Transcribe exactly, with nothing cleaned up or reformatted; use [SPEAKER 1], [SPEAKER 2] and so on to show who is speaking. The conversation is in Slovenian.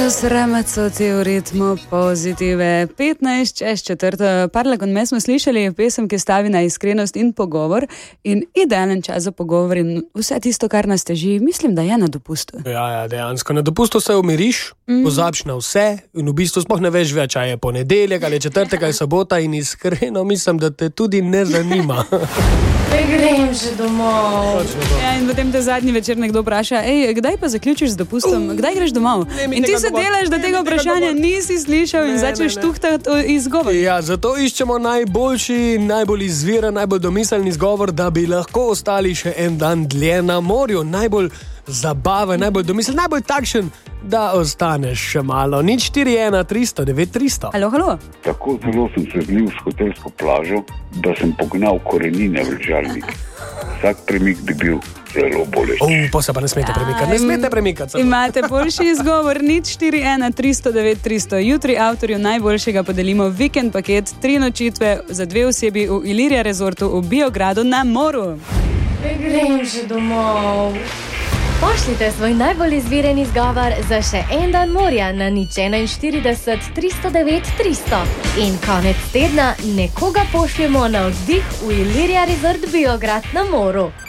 [SPEAKER 1] Sramacoti v ritmu pozitive. petnajst čez četrto. Parla con me smo slišali pesem, ki stavi na iskrenost in pogovor in idealen čas za pogovor in vse tisto, kar nas teži, mislim, da je na dopustu.
[SPEAKER 2] Ja, ja, dejansko. Na dopustu se umiriš, mm. pozabiš na vse in v bistvu sploh ne veš več, ali je ponedeljek, ali je četrtek, ali je sobota in iskreno mislim, da te tudi ne zanima.
[SPEAKER 3] Ne grem že domov.
[SPEAKER 1] Ja, in potem te zadnji večer nekdo vpraša, ej, kdaj pa zaključiš z dopustom, uh, kdaj greš domov? In ti se delaš, da tega vprašanja nisi slišal in začneš tuhtati izgovor.
[SPEAKER 2] Ja, zato iščemo najboljši, najbolj izviren, najbolj domiselni izgovor, da bi lahko ostali še en dan dlje na morju. Najbolj zabaven, najbolj domiseln, najbolj takšen, da ostaneš še malo. Nič štiri ena tristo devet tristo.
[SPEAKER 1] Halo, halo.
[SPEAKER 4] Tako zelo sem se zlil s hotelsko plažo, da sem pognal korenine v ležalnik. Vsak premik bi bil zelo boleč.
[SPEAKER 2] Oh, pa se pa ne smete premikati, ne smete premikati.
[SPEAKER 1] Imate boljši izgovor, nič štiri ena tristo devet tristo. Jutri avtorju najboljšega podelimo vikend paket, tri nočitve za dve osebi v Ilirija Resortu v Biogradu na moru.
[SPEAKER 3] Ne grem že domov. Pošljite svoj najbolj izviren izgovor za še en dan morja na nič enainštirideset tristo devet tristo. In konec tedna nekoga pošljemo na oddih v Ilirija Resort Biograd na moru.